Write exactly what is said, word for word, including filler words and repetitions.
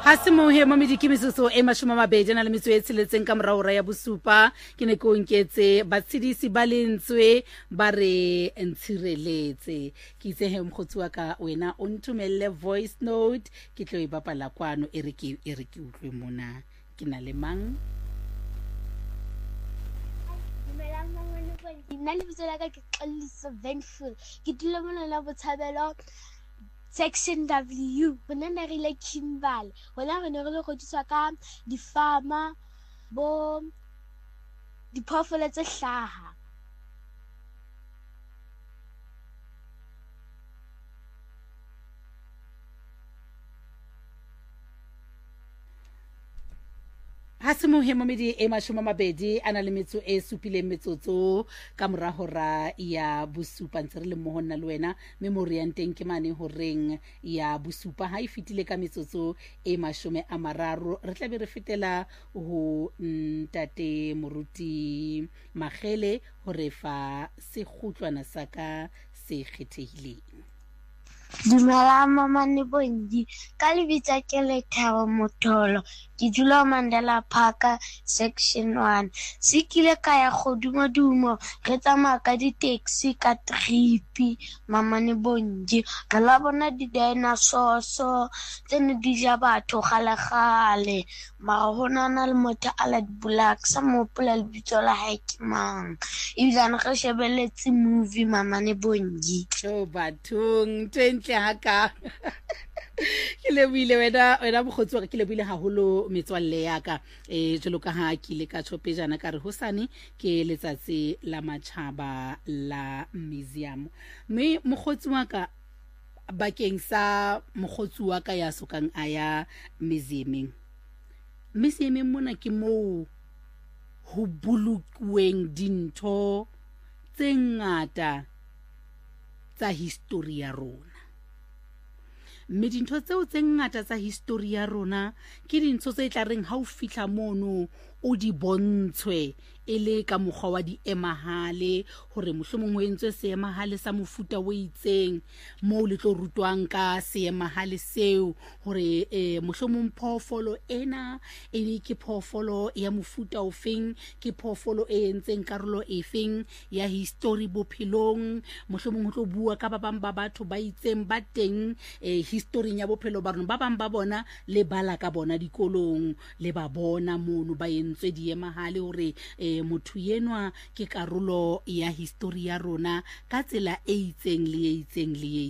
Ha se mo he mo medikimiso e mashoma mabedi na le metso e tsheletseng ka moraora ya bosupa ke ne ko nketse batshidisi ba lentswe ba re ntshireletse ke itse he mkhotsi wa ka wena o ntumelle voice note ke tlo e bapala kwano e re ke e re ke utlwe mona ke na le mang nna le bitso la ka ke Xoliso Vengeful ke dile mona la Botshabelo section W bona ne re le Kimberley bona re ne re le godiswa ka difama bo diphoofolo tse hlaha ha se mo he mo medi e mashoma mabedi ana le metso e supile metsotso ka morahora ya bosupa ntse re le mo honna le wena memory ya nteng ke mane ho reng ya bosupa ha e fitile ka metsotso e mashome a mararo re tla be re fetela ho ntate moruti Magele ho re fa se kgutlwana sa ka se kgethehileng. Dumela mama ne Bondi ka lebitsa ke Lethabo Motolo ke dula Mandela Park section one sikile ka ya Godumodumo re tsamaya ka di taxi ka trip mama ne Bondi re la bona di dinosaurs tsene di ja batho gale gale mara hona na le motho a la black sa mo pula lebitso la hae ke mang ibana re shebeletse movie mama ne Bondi so bathong ntle haka ke le buile wena wena bogotsi wa ke le buile haholo metswalle ya ka eh jelo ka ha ke le ka tshopejana ka re hosane ke letsatsi la matjhaba la museum me mogotsi wa ka bakeng sa mogotsi wa ka ya sokang aya museuming museuming mona ke mo ho bulukweng dintho tse ngata tsa history ya rona mme dintho tseo tse ngata tsa history ya rona ke dintho tse tla reng ha o fihla mono o di bontshwe ele ka mokgwa wa di emahale hore mohlomong o entswe se emahale sa mofuta o itseng mo le tlo rutwang ka se emahale seo hore eh mohlomong phoofolo ena e ke phoofolo ya mofuta o feng ke phoofolo e entseng karolo e feng ya history bophelong mohlomong ho tlo bua ka ba bang ba batho ba itseng ba teng eh history ya bophelo ba rona ba bang ba bona le bala ka bona dikolong le ba bona mono ba entswe di emahale hore eh motho yenwa ke karolo ya history ya rona ka tsela e itseng le e itseng le